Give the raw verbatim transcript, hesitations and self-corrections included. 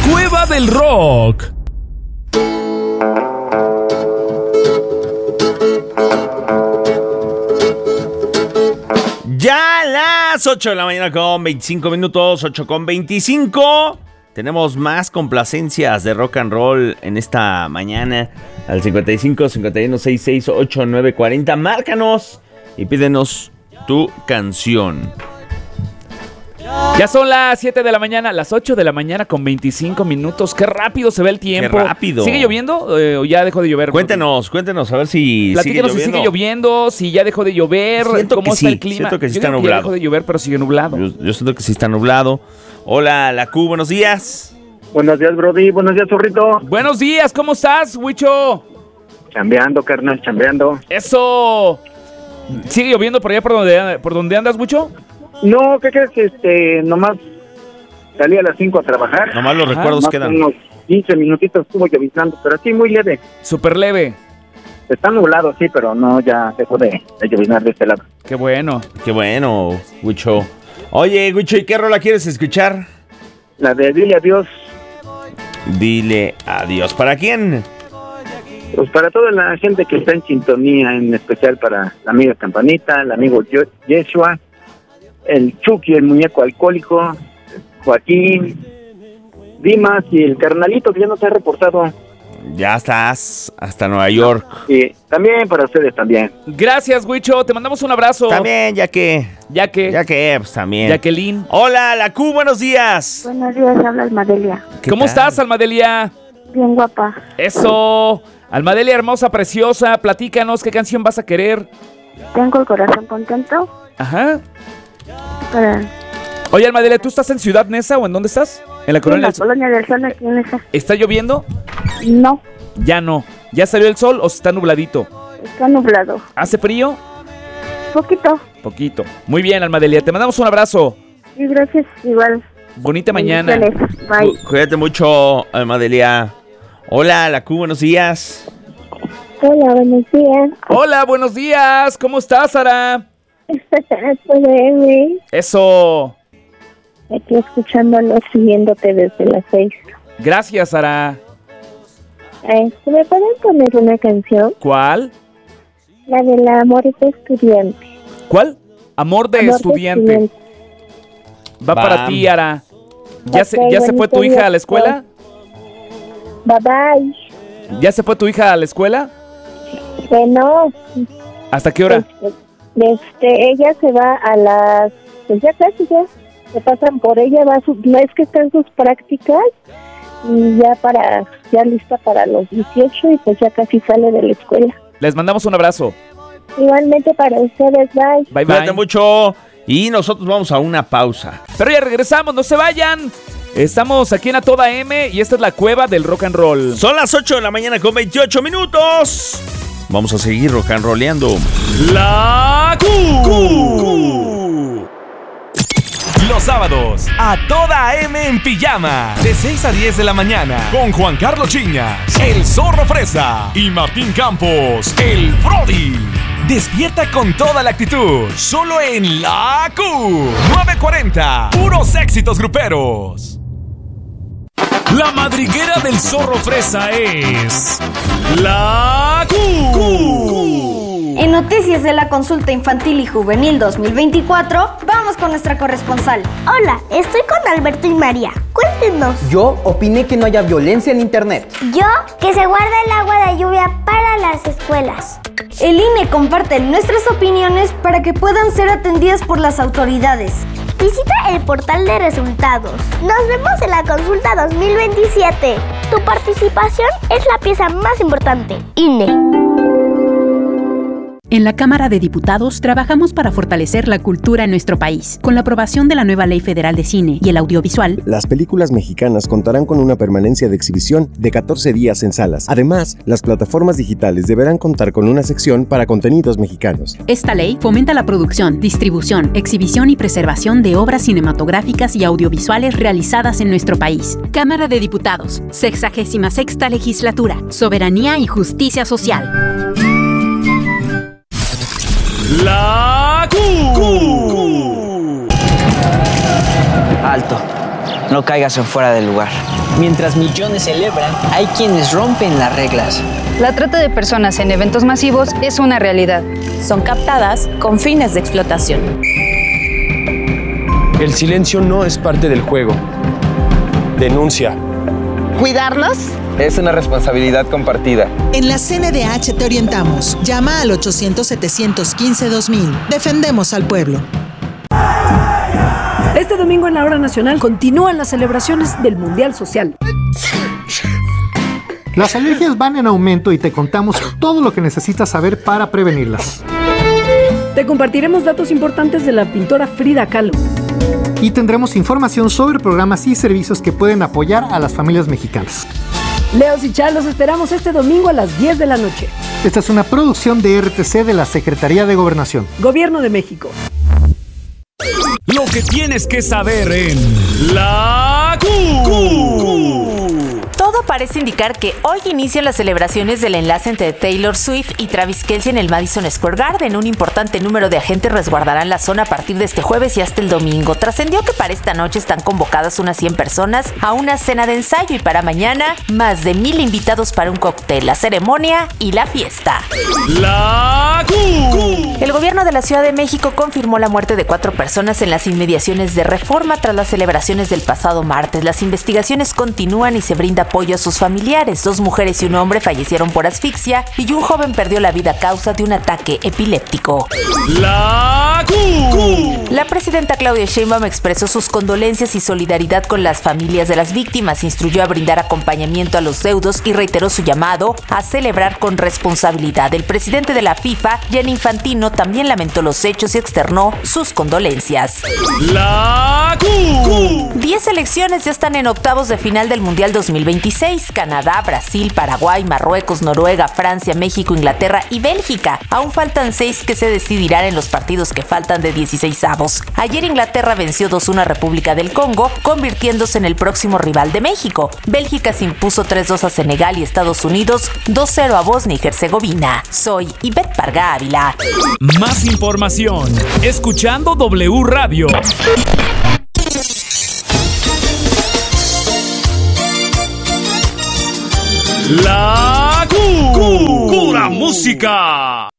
Cueva del Rock. Ya las ocho de la mañana con veinticinco minutos, ocho con veinticinco. Tenemos más complacencias de rock and roll en esta mañana. Al cincuenta y cinco, cincuenta y uno, sesenta y seis, ochenta y nueve, cuarenta. Márcanos y pídenos tu canción. Ya son las siete de la mañana, las ocho de la mañana con veinticinco minutos. Qué rápido se ve el tiempo. Qué rápido. ¿Sigue lloviendo eh, o ya dejó de llover? Cuéntenos, cuéntenos, a ver si Platíquenos sigue si lloviendo. sigue lloviendo, si ya dejó de llover, Siento cómo que está sí, el clima. siento que sí Yo está digo nublado. ya dejó de llover, pero sigue nublado. Yo, yo siento que sí está nublado. Hola, la Q, buenos días. Buenos días, Brody. Buenos días, Zorrito. Buenos días, ¿cómo estás, Huicho? Chambeando, carnal, chambeando. Eso. ¿Sigue lloviendo por allá por donde, por donde andas, Huicho? No, ¿qué crees? Este, nomás salí a las cinco a trabajar. Nomás los Ajá, recuerdos Nomás quedan. unos quince minutitos estuvo lloviznando, pero sí, muy leve. Súper leve. Está nublado, sí, pero no, ya dejó de, de lloviznar de este lado. Qué bueno. Qué bueno, Wicho. Oye, Wicho, ¿y qué rola quieres escuchar? La de Dile Adiós, Dile adiós. ¿Para quién? pues para toda la gente que está en sintonía, en especial para la amiga Campanita, el amigo Yo- Yeshua, el Chucky, el muñeco alcohólico, Joaquín, Dimas y el carnalito que ya no se ha reportado. Ya estás hasta Nueva York. Y también para ustedes también. Gracias, Huicho. Te mandamos un abrazo. También, ya que. Ya que. Ya que, pues también. Jacqueline. Hola, la Q, buenos días. Buenos días, habla Almadelia. ¿Qué ¿Cómo tal? estás, Almadelia? Bien guapa. Eso. Almadelia, hermosa, preciosa. Platícanos qué canción vas a querer. Tengo el corazón contento. Ajá. Para Oye, Almadelia, ¿tú estás en Ciudad Neza o en dónde estás? En la en Colonia la del Sol. colonia del sol aquí en esa. ¿Está lloviendo? No, Ya no. ¿Ya salió el sol o está nubladito? está nublado. ¿Hace frío? Poquito. Poquito. Muy bien, Almadelia. Te mandamos un abrazo. Y gracias, igual. Bonita mañana. Bendiciones. Bye. Cu- Cuídate mucho, Almadelia. Hola, la Q, buenos días. Hola, buenos días. Hola, buenos días. ¿Cómo estás, Sara? Podeme. Eso. Aquí escuchándolos, siguiéndote desde las seis. Gracias, Sara. Este, ¿me pueden poner una canción? ¿Cuál? La del amor de estudiante. ¿Cuál? Amor de Amor de estudiante. estudiante. Va para Bam. ti, Ara. ¿Ya, Ok, se, ¿Ya se fue tu bonito hija a la día. escuela? Bye bye. ¿Ya se fue tu hija a la escuela? Bueno, ¿Hasta qué hora? Este, este, ella se va a las, pues ya casi ya, se pasan por ella, va a su, no es que está en sus prácticas y ya para, ya lista para los dieciocho y pues ya casi sale de la escuela. Les mandamos un abrazo. Igualmente para ustedes, bye. Bye, bye. Cuídate mucho. Y nosotros vamos a una pausa. Pero ya regresamos, no se vayan. Estamos aquí en A Toda M y esta es la Cueva del Rock and Roll. Son las ocho de la mañana con veintiocho minutos. Vamos a seguir rock and rolleando. La Q. Los sábados, A Toda M en pijama. De seis a diez de la mañana. Con Juan Carlos Chiñas, el Zorro Fresa y Martín Campos, el Brody. Despierta con toda la actitud. Solo en La Q. nueve cuarenta. Puros éxitos gruperos. La madriguera del Zorro Fresa es La Q. En noticias de la consulta infantil y juvenil dos mil veinticuatro, vamos con nuestra corresponsal. Hola, estoy con Alberto y María. Cuéntenos. Yo opiné que no haya violencia en internet. Yo, que se guarda el agua de lluvia para las escuelas. El I N E comparte nuestras opiniones para que puedan ser atendidas por las autoridades. Visita el portal de resultados. Nos vemos en la consulta dos mil veintisiete. Tu participación es la pieza más importante. I N E. En la Cámara de Diputados trabajamos para fortalecer la cultura en nuestro país. Con la aprobación de la nueva Ley Federal de Cine y el Audiovisual, las películas mexicanas contarán con una permanencia de exhibición de catorce días en salas. Además, las plataformas digitales deberán contar con una sección para contenidos mexicanos. Esta ley fomenta la producción, distribución, exhibición y preservación de obras cinematográficas y audiovisuales realizadas en nuestro país. Cámara de Diputados, sexagésima sexta legislatura, soberanía y justicia social. La Q. Alto. no caigas en fuera del lugar. Mientras millones celebran, hay quienes rompen las reglas. La trata de personas en eventos masivos es una realidad. Son captadas con fines de explotación. El silencio no es parte del juego. Denuncia. ¿Cuidarlos? Es una responsabilidad compartida. En la C N D H te orientamos. Llama al ochocientos, setecientos quince, dos mil. Defendemos al pueblo. Este domingo en la Hora Nacional continúan las celebraciones del Mundial Social. Las alergias van en aumento y te contamos todo lo que necesitas saber para prevenirlas. Te compartiremos datos importantes de la pintora Frida Kahlo. Y tendremos información sobre programas y servicios que pueden apoyar a las familias mexicanas. Leos y Char, los esperamos este domingo a las diez de la noche. Esta es una producción de R T C de la Secretaría de Gobernación. Gobierno de México. Lo que tienes que saber en La Q. Todo parece indicar que hoy inician las celebraciones del enlace entre Taylor Swift y Travis Kelce en el Madison Square Garden. Un importante número de agentes resguardarán la zona a partir de este jueves y hasta el domingo. Trascendió que para esta noche están convocadas unas cien personas a una cena de ensayo y para mañana más de mil invitados para un cóctel, la ceremonia y la fiesta. La Q. El gobierno de la Ciudad de México confirmó la muerte de cuatro personas en las inmediaciones de Reforma tras las celebraciones del pasado martes. Las investigaciones continúan y se brinda apoyo a sus familiares. Dos mujeres y un hombre fallecieron por asfixia y un joven perdió la vida a causa de un ataque epiléptico. La Q. La presidenta Claudia Sheinbaum expresó sus condolencias y solidaridad con las familias de las víctimas, instruyó a brindar acompañamiento a los deudos y reiteró su llamado a celebrar con responsabilidad. El presidente de la FIFA, Gianni Infantino, también lamentó los hechos y externó sus condolencias. La Q. Diez selecciones ya están en octavos de final del Mundial dos mil veintiséis. Canadá, Brasil, Paraguay, Marruecos, Noruega, Francia, México, Inglaterra y Bélgica. Aún faltan seis que se decidirán en los partidos que faltan de dieciseisavos. Ayer Inglaterra venció dos uno a República del Congo, convirtiéndose en el próximo rival de México. Bélgica se impuso tres dos a Senegal y Estados Unidos dos cero a Bosnia y Herzegovina. Soy Ivette Parga Ávila. Más información escuchando W Radio. La Q. Q. Pura música.